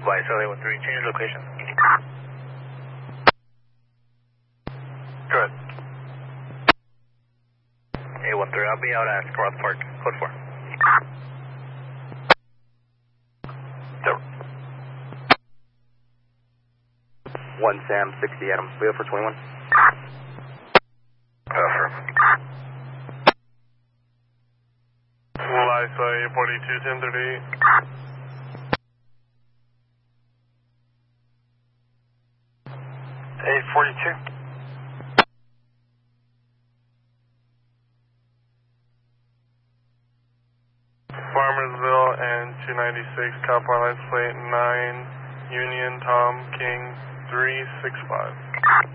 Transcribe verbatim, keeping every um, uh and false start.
Advise L A one three, change location. Good. A one three, I'll be out at Roth Park, code four. Zero. one Sam, sixty Adam, Leo for twenty-one. Affirm. Lisa eight forty-two, ten thirty-eight. eight forty-two. Farmersville and two ninety-six, California license plate nine, Union, Tom, King, three six five.